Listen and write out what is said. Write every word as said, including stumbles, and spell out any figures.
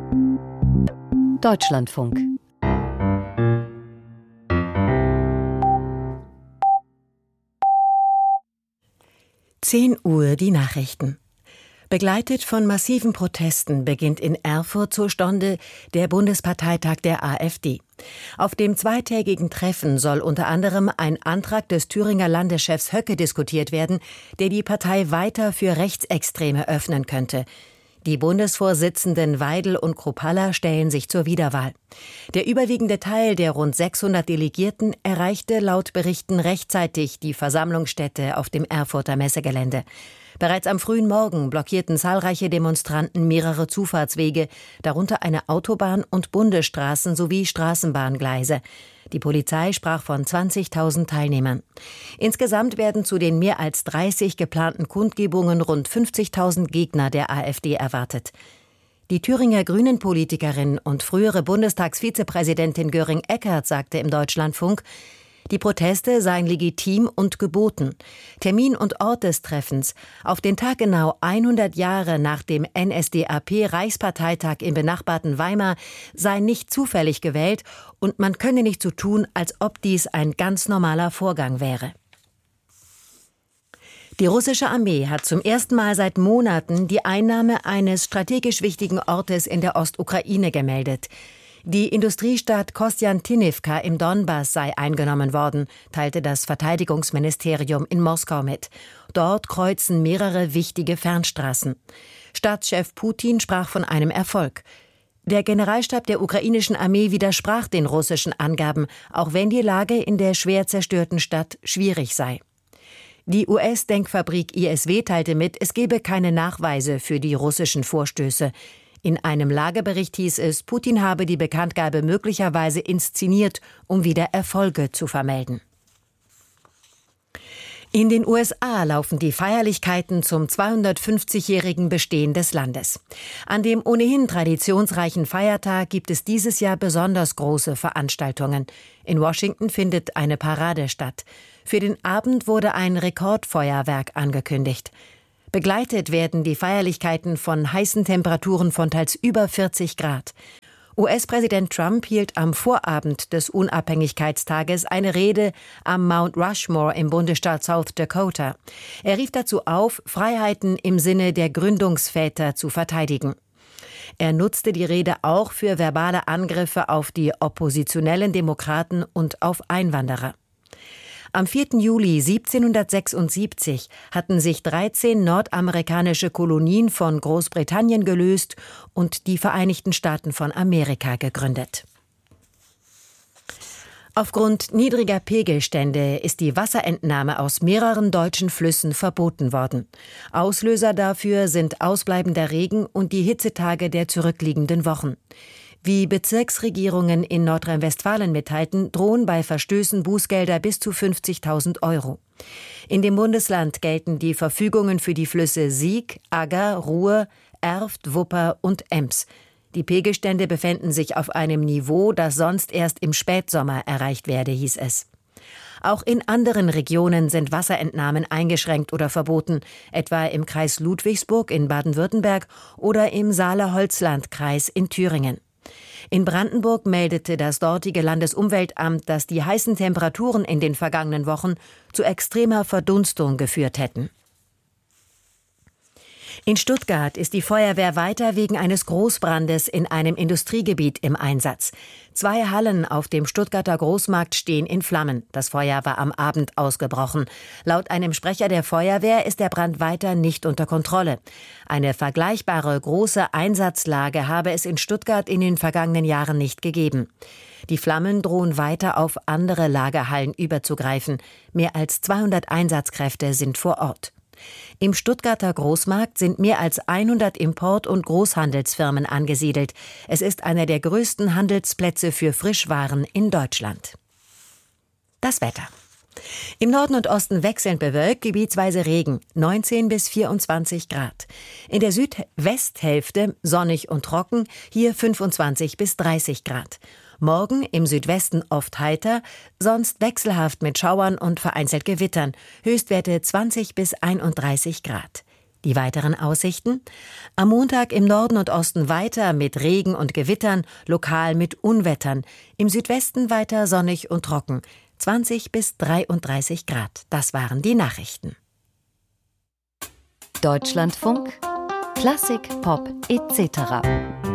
Deutschlandfunk. zehn Uhr die Nachrichten. Begleitet von massiven Protesten beginnt in Erfurt zur Stunde der Bundesparteitag der AfD. Auf dem zweitägigen Treffen soll unter anderem ein Antrag des Thüringer Landeschefs Höcke diskutiert werden, der die Partei weiter für Rechtsextreme öffnen könnte. Die Bundesvorsitzenden Weidel und Kruppalla stellen sich zur Wiederwahl. Der überwiegende Teil der rund sechshundert Delegierten erreichte laut Berichten rechtzeitig die Versammlungsstätte auf dem Erfurter Messegelände. Bereits am frühen Morgen blockierten zahlreiche Demonstranten mehrere Zufahrtswege, darunter eine Autobahn und Bundesstraßen sowie Straßenbahngleise. Die Polizei sprach von zwanzigtausend Teilnehmern. Insgesamt werden zu den mehr als dreißig geplanten Kundgebungen rund fünfzigtausend Gegner der AfD erwartet. Die Thüringer Grünen-Politikerin und frühere Bundestagsvizepräsidentin Göring-Eckardt sagte im Deutschlandfunk, die Proteste seien legitim und geboten. Termin und Ort des Treffens auf den Tag genau hundert Jahre nach dem N S D A P-Reichsparteitag im benachbarten Weimar sei nicht zufällig gewählt und man könne nicht so tun, als ob dies ein ganz normaler Vorgang wäre. Die russische Armee hat zum ersten Mal seit Monaten die Einnahme eines strategisch wichtigen Ortes in der Ostukraine gemeldet. Die Industriestadt Kostjantinivka im Donbass sei eingenommen worden, teilte das Verteidigungsministerium in Moskau mit. Dort kreuzen mehrere wichtige Fernstraßen. Staatschef Putin sprach von einem Erfolg. Der Generalstab der ukrainischen Armee widersprach den russischen Angaben, auch wenn die Lage in der schwer zerstörten Stadt schwierig sei. Die U S-Denkfabrik I S W teilte mit, es gebe keine Nachweise für die russischen Vorstöße. In einem Lagebericht hieß es, Putin habe die Bekanntgabe möglicherweise inszeniert, um wieder Erfolge zu vermelden. In den U S A laufen die Feierlichkeiten zum zweihundertfünfzigjährigen Bestehen des Landes. An dem ohnehin traditionsreichen Feiertag gibt es dieses Jahr besonders große Veranstaltungen. In Washington findet eine Parade statt. Für den Abend wurde ein Rekordfeuerwerk angekündigt. Begleitet werden die Feierlichkeiten von heißen Temperaturen von teils über vierzig Grad. U S-Präsident Trump hielt am Vorabend des Unabhängigkeitstages eine Rede am Mount Rushmore im Bundesstaat South Dakota. Er rief dazu auf, Freiheiten im Sinne der Gründungsväter zu verteidigen. Er nutzte die Rede auch für verbale Angriffe auf die oppositionellen Demokraten und auf Einwanderer. Am vierten Juli siebzehnhundertsechsundsiebzig hatten sich dreizehn nordamerikanische Kolonien von Großbritannien gelöst und die Vereinigten Staaten von Amerika gegründet. Aufgrund niedriger Pegelstände ist die Wasserentnahme aus mehreren deutschen Flüssen verboten worden. Auslöser dafür sind ausbleibender Regen und die Hitzetage der zurückliegenden Wochen. Wie Bezirksregierungen in Nordrhein-Westfalen mitteilten, drohen bei Verstößen Bußgelder bis zu fünfzigtausend Euro. In dem Bundesland gelten die Verfügungen für die Flüsse Sieg, Agger, Ruhr, Erft, Wupper und Ems. Die Pegelstände befänden sich auf einem Niveau, das sonst erst im Spätsommer erreicht werde, hieß es. Auch in anderen Regionen sind Wasserentnahmen eingeschränkt oder verboten, etwa im Kreis Ludwigsburg in Baden-Württemberg oder im Saale-Holzland-Kreis in Thüringen. In Brandenburg meldete das dortige Landesumweltamt, dass die heißen Temperaturen in den vergangenen Wochen zu extremer Verdunstung geführt hätten. In Stuttgart ist die Feuerwehr weiter wegen eines Großbrandes in einem Industriegebiet im Einsatz. Zwei Hallen auf dem Stuttgarter Großmarkt stehen in Flammen. Das Feuer war am Abend ausgebrochen. Laut einem Sprecher der Feuerwehr ist der Brand weiter nicht unter Kontrolle. Eine vergleichbare große Einsatzlage habe es in Stuttgart in den vergangenen Jahren nicht gegeben. Die Flammen drohen weiter auf andere Lagerhallen überzugreifen. Mehr als zweihundert Einsatzkräfte sind vor Ort. Im Stuttgarter Großmarkt sind mehr als hundert Import- und Großhandelsfirmen angesiedelt. Es ist einer der größten Handelsplätze für Frischwaren in Deutschland. Das Wetter. Im Norden und Osten wechselnd bewölkt, gebietsweise Regen, neunzehn bis vierundzwanzig Grad. In der Südwesthälfte sonnig und trocken, hier fünfundzwanzig bis dreißig Grad. Morgen im Südwesten oft heiter, sonst wechselhaft mit Schauern und vereinzelt Gewittern. Höchstwerte zwanzig bis einunddreißig Grad. Die weiteren Aussichten? Am Montag im Norden und Osten weiter mit Regen und Gewittern, lokal mit Unwettern. Im Südwesten weiter sonnig und trocken. zwanzig bis dreiunddreißig Grad. Das waren die Nachrichten. Deutschlandfunk, Klassik, Pop et cetera.